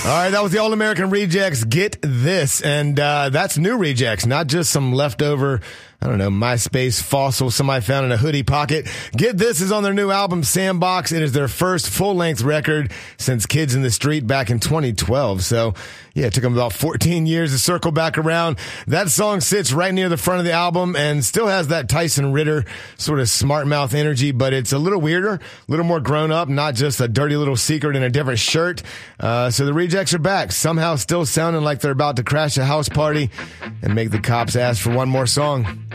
All right, that was the All American Rejects. Get This. And that's new Rejects, not just some leftover, I don't know, MySpace fossil somebody found in a hoodie pocket. Get This is on their new album, Sandbox. It is their first full-length record since Kids in the Street back in 2012. So, yeah, it took them about 14 years to circle back around. That song sits right near the front of the album and still has that Tyson Ritter sort of smart mouth energy, but it's a little weirder, a little more grown up, not just a dirty little secret in a different shirt. So the Rejects are back, somehow still sounding like they're about to crash a house party and make the cops ask for one more song.